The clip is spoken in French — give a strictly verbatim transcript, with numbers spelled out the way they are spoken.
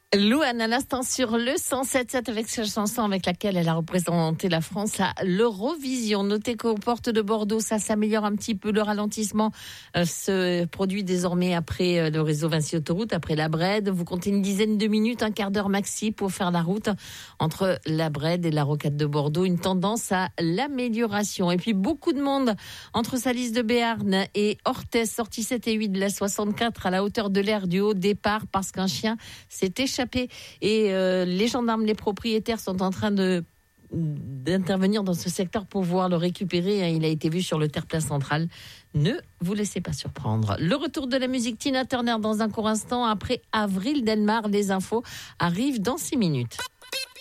Louane, à l'instant sur le cent sept virgule sept avec sa chanson avec laquelle elle a représenté la France à l'Eurovision. Notez qu'aux portes de Bordeaux, ça s'améliore un petit peu. Le ralentissement euh, se produit désormais après euh, le réseau Vinci Autoroute, après la Brède. Vous comptez une dizaine de minutes, un quart d'heure maxi pour faire la route entre la Brède et la Rocade de Bordeaux. Une tendance à l'amélioration. Et puis beaucoup de monde entre Salis de Béarn et Orthez, sortie sept et huit de la soixante-quatre à la hauteur de l'aire du haut départ parce qu'un chien s'est échappé. Et euh, les gendarmes, les propriétaires sont en train de d'intervenir dans ce secteur pour pouvoir le récupérer. Il a été vu sur le terre-plein central. Ne vous laissez pas surprendre. Le retour de la musique Tina Turner dans un court instant. Après Avril Delmar, les infos arrivent dans six minutes.